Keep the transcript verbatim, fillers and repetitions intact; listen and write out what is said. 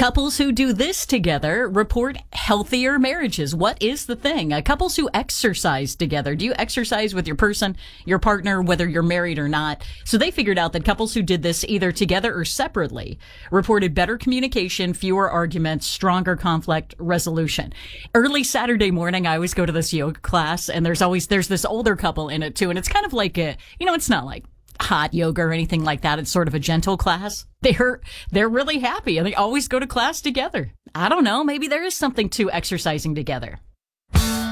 Couples who do this together report healthier marriages. What is the thing? Uh, couples who exercise together. Do you exercise with your person, your partner, whether you're married or not? So they figured out that couples who did this either together or separately reported better communication, fewer arguments, stronger conflict resolution. Early Saturday morning, I always go to this yoga class, and there's always, there's this older couple in it too. And it's kind of like a, you know, it's not like hot yoga or anything like that. It's sort of a gentle class. They're, they're really happy and they always go to class together. I don't know. Maybe there is something to exercising together.